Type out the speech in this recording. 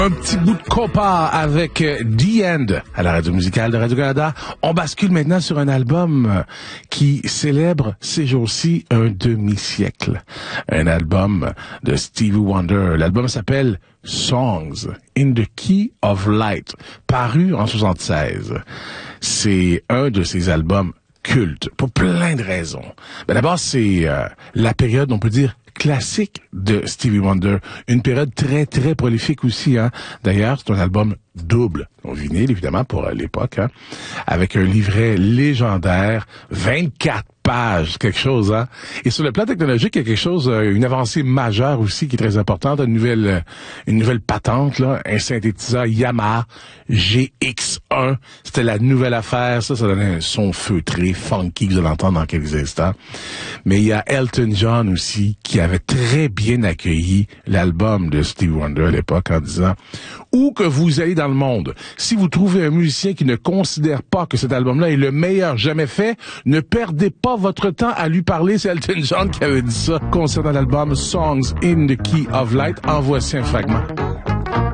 Un petit bout de copa avec The End à la radio musicale de Radio-Canada. On bascule maintenant sur un album qui célèbre ces jours-ci un demi-siècle. Un album de Stevie Wonder. L'album s'appelle Songs in the Key of Light, paru en 76. C'est un de ses albums cultes pour plein de raisons. Ben d'abord, c'est la période, on peut dire, classique de Stevie Wonder. Une période très, très prolifique aussi, hein. D'ailleurs, c'est un album double, au vinyle, évidemment, pour l'époque, hein. Avec un livret légendaire, 24 pages, quelque chose, hein. Et sur le plan technologique, il y a quelque chose, une avancée majeure aussi qui est très importante, une nouvelle patente, là, un synthétiseur Yamaha GX1. C'était la nouvelle affaire, ça donnait un son feutré, funky, que vous allez entendre dans quelques instants. Mais il y a Elton John aussi, qui avait très bien accueilli l'album de Stevie Wonder à l'époque en disant, où que vous allez dans le monde, si vous trouvez un musicien qui ne considère pas que cet album-là est le meilleur jamais fait, ne perdez pas votre temps à lui parler. C'est Elton John qui avait dit ça concernant l'album Songs in the Key of Light. En voici un fragment.